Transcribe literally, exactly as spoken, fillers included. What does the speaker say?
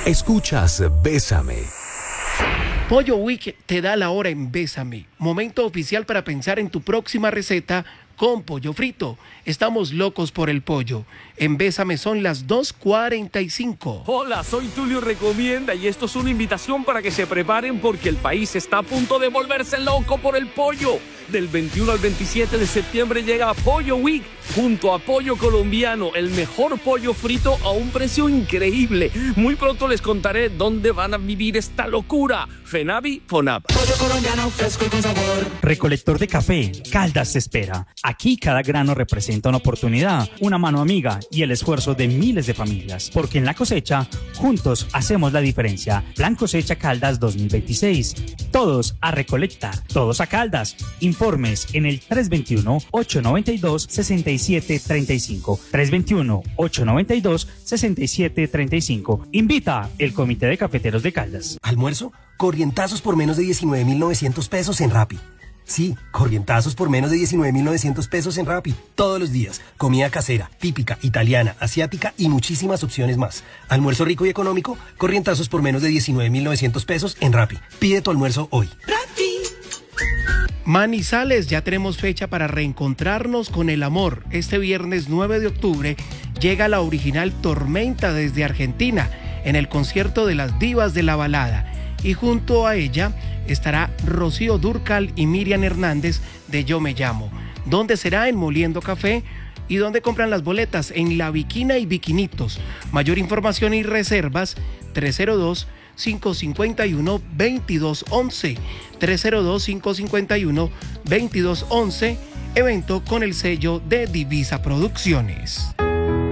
Escuchas Bésame. Pollo Week te da la hora en Bésame. Momento oficial para pensar en tu próxima receta con pollo frito. Estamos locos por el pollo. En Bésame son las dos cuarenta y cinco. Hola, soy Tulio Recomienda y esto es una invitación para que se preparen porque el país está a punto de volverse loco por el pollo. Del veintiuno al veintisiete de septiembre llega Pollo Week junto a Pollo Colombiano, el mejor pollo frito a un precio increíble. Muy pronto les contaré dónde van a vivir esta locura. FENAVI, FONAP. Pollo colombiano fresco y con sabor. Recolector de café, Caldas te espera. Aquí cada grano representa una oportunidad, una mano amiga y el esfuerzo de miles de familias. Porque en la cosecha, juntos hacemos la diferencia. Plan Cosecha Caldas dos mil veintiséis. Todos a recolectar, todos a Caldas. Informes en el tres dos uno, ocho nueve dos, seis siete tres cinco. tres dos uno, ocho nueve dos, seis siete tres cinco. Invita el Comité de Cafeteros de Caldas. ¿Almuerzo? Corrientazos por menos de diecinueve mil novecientos pesos en Rappi. Sí, corrientazos por menos de diecinueve mil novecientos pesos en Rappi. Todos los días. Comida casera, típica, italiana, asiática y muchísimas opciones más. Almuerzo rico y económico, corrientazos por menos de diecinueve mil novecientos pesos en Rappi. Pide tu almuerzo hoy. Rappi. Manizales, ya tenemos fecha para reencontrarnos con el amor. Este viernes nueve de octubre llega la original Tormenta desde Argentina en el concierto de las divas de la balada. Y junto a ella estará Rocío Dúrcal y Miriam Hernández de Yo Me Llamo. ¿Dónde será? En Moliendo Café. ¿Y dónde compran las boletas? En La Viquina y Viquinitos. Mayor información y reservas tres cero dos, cinco cinco uno, dos dos uno uno. tres cero dos, cinco cinco uno, dos dos uno uno. Evento con el sello de Divisa Producciones.